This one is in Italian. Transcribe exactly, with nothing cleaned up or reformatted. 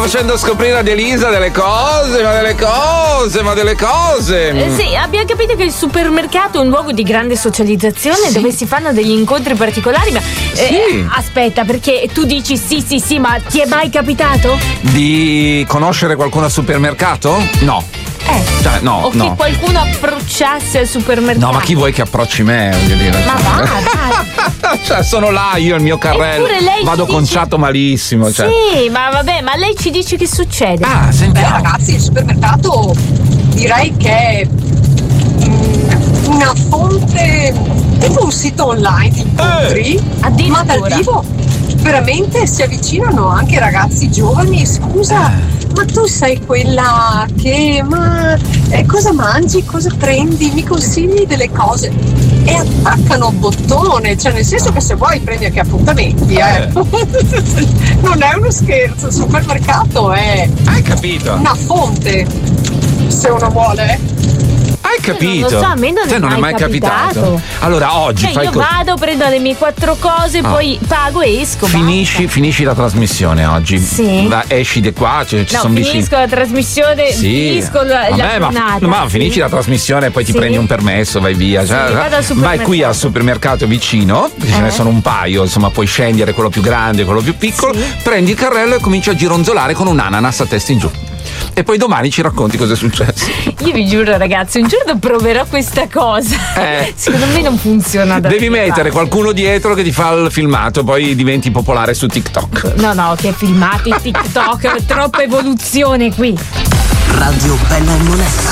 facendo scoprire ad Elisa delle cose, ma delle cose, ma delle cose. Eh, sì, abbiamo capito che il supermercato è un luogo di grande socializzazione, sì, dove si fanno degli incontri particolari, ma eh, sì. aspetta, perché tu dici sì, sì, sì, ma ti è mai capitato? Di conoscere qualcuno al supermercato? No. Eh, cioè, no, o che no. qualcuno approcciasse al supermercato. No, ma chi vuoi che approcci me? Voglio dire. Ma va, dai. Cioè, sono là, io il mio carrello. Eppure lei vado ci conciato dice... malissimo. Cioè. Sì, ma vabbè, ma lei ci dice che succede. Ah, sentiamo. Beh, ragazzi, il supermercato direi che è mm, una fonte, tipo un sito online di incontri, eh, ma dal vivo veramente si avvicinano anche ragazzi giovani. Scusa, eh. ma tu sei quella che, ma eh, cosa mangi, cosa prendi, mi consigli delle cose? E attaccano bottone, cioè nel senso che se vuoi prendi anche appuntamenti, eh. eh. Non è uno scherzo, il supermercato è Hai capito? una fonte, se uno vuole. Hai capito? Non lo so, a me non, Te è, non mai è mai capitato. capitato. Allora oggi cioè, fai io co- vado, prendo le mie quattro cose, Ah. poi pago e esco. Finisci, basta. finisci la trasmissione oggi. Sì. Va, esci di qua, ci, ci No, sono vicini. finisco la trasmissione, Sì. finisco la, Vabbè, la ma, giornata. ma sì. finisci la trasmissione e poi ti Sì. prendi un permesso, vai via. Sì, Cioè, vado al vai qui al supermercato. supermercato vicino, che ce ne Eh. sono un paio, insomma, puoi scegliere quello più grande, quello più piccolo, Sì. prendi il carrello e cominci a gironzolare con un ananas a testa in giù. E poi domani ci racconti cosa è successo. Io vi giuro, ragazzi, un giorno proverò questa cosa. Eh. Secondo me non funziona da Devi tutte le mettere parti. qualcuno dietro che ti fa il filmato, poi diventi popolare su TikTok. No, no, che filmati TikTok, troppa evoluzione qui. Radio Bella e Monella.